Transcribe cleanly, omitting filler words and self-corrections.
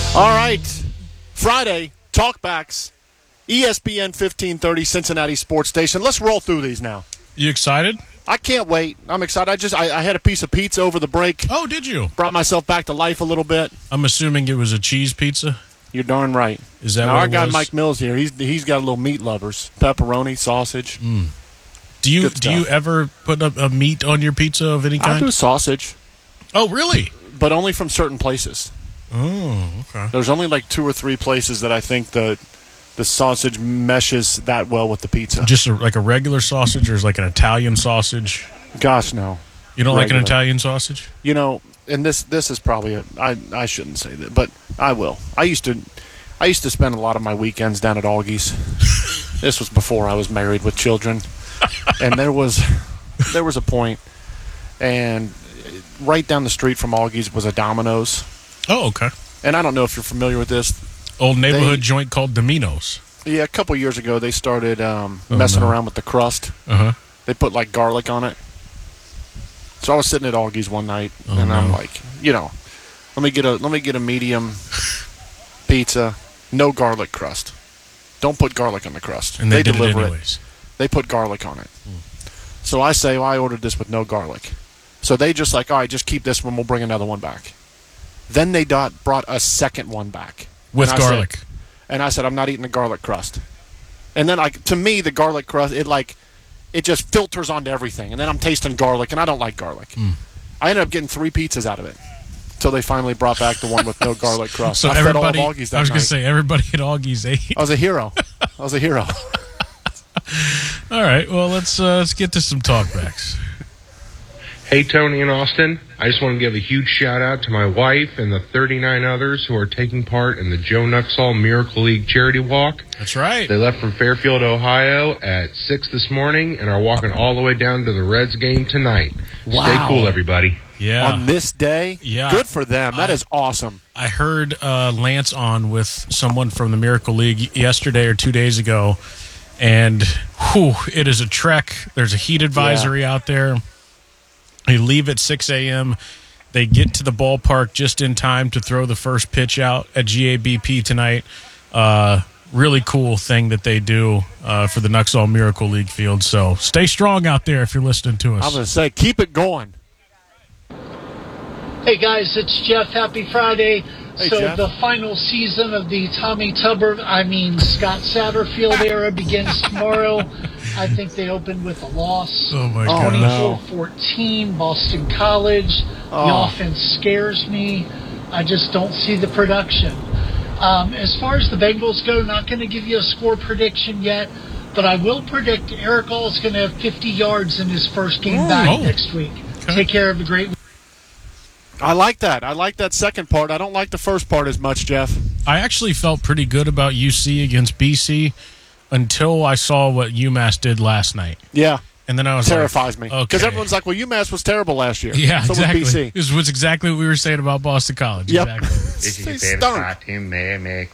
All right. Friday, talkbacks, ESPN 1530, Cincinnati Sports Station. Let's roll through these now. You excited? I can't wait. I'm excited. I had a piece of pizza over the break. Oh, did you? Brought myself back to life a little bit. I'm assuming it was a cheese pizza. You're darn right. Is that now, what our it guy was? Mike Mills here, he's got a little meat lovers. Pepperoni, sausage. Do you ever put a meat on your pizza of any kind? I do sausage, Oh, really? but only from certain places. Oh, okay. There's only like 2 or 3 places that I think the sausage meshes that well with the pizza. Just like a regular sausage, or is like an Italian sausage? Gosh, no. You don't like an Regular. Italian sausage? You know, and this is probably I shouldn't say that, but I will. I used to spend a lot of my weekends down at Augie's. This was before I was married with children, and there was a point, and right down the street from Augie's was a Domino's. Oh, okay. And I don't know if you're familiar with this. Old neighborhood joint called Domino's. Yeah, a couple years ago they started messing around with the crust. Uh-huh. They put like garlic on it. So I was sitting at Augie's one night, and I'm like, let me get a medium pizza, no garlic crust. Don't put garlic on the crust. And they did deliver it anyways. They put garlic on it. So I say, well, I ordered this with no garlic. So they just like, all right, just keep this one. We'll bring another one back. Then they brought a second one back With And I garlic. said- and I said, I'm not eating the garlic crust. And then, to me, the garlic crust, it just filters onto everything. And then I'm tasting garlic, and I don't like garlic. I ended up getting 3 pizzas out of it until they finally brought back the one with no garlic crust. So I fed all of everybody, Augie's that I was going night. to say, everybody at Augie's ate. I was a hero. All right, well, let's get to some talkbacks. Hey, Tony and Austin. I just want to give a huge shout out to my wife and the 39 others who are taking part in the Joe Nuxall Miracle League Charity Walk. That's right. They left from Fairfield, Ohio at 6 this morning and are walking all the way down to the Reds game tonight. Wow. Stay cool, everybody. Yeah. On this day? Yeah. Good for them. That is awesome. I heard Lance on with someone from the Miracle League yesterday or 2 days ago, and it is a trek. There's a heat advisory out there. They leave at 6 a.m. They get to the ballpark just in time to throw the first pitch out at GABP tonight. Really cool thing that they do for the Nuxall Miracle League field. So stay strong out there if you're listening to us. I'm going to say, keep it going. Hey guys, it's Jeff. Happy Friday. Hey, So Jeff. the final season of the Tommy Scott Satterfield era begins tomorrow. I think they opened with a loss. Oh, my God. 24-14, Boston College. Oh. The offense scares me. I just don't see the production. As far as the Bengals go, not going to give you a score prediction yet, but I will predict Eric All is going to have 50 yards in his first game back next week. Okay. Take care. Have a great week. I like that. I like that second part. I don't like the first part as much, Jeff. I actually felt pretty good about UC against BC until I saw what UMass did last night. Yeah. And then I was Terrifies like, me. Because okay. everyone's like, well, UMass was terrible last year. Yeah, so exactly. was BC. This was exactly what we were saying about Boston College. Yep. Exactly. This They is stunk. to make